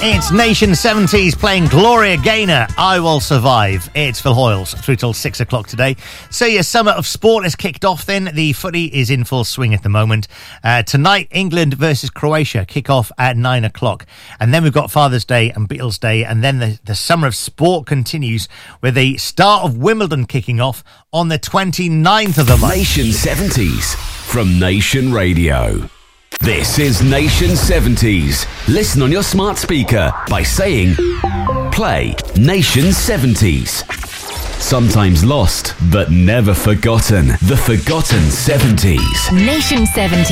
It's Nation 70s playing Gloria Gaynor, I Will Survive. It's Phil Hoyles through till 6 o'clock today. So your summer of sport has kicked off then. The footy is in full swing at the moment. Tonight, England versus Croatia kick off at 9 o'clock. And then we've got Father's Day and Beatles Day. And then the summer of sport continues with the start of Wimbledon kicking off on the 29th of the month. Nation 70s from Nation Radio. This is Nation 70s. Listen on your smart speaker by saying, play Nation 70s. Sometimes lost, but never forgotten. The Forgotten 70s. Nation 70s.